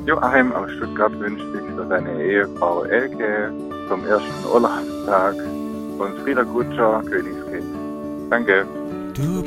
Joachim aus Stuttgart wünscht sich für seine Ehefrau Elke zum ersten Urlaubstag und Frieda Kutscher, Königskind. Danke. Du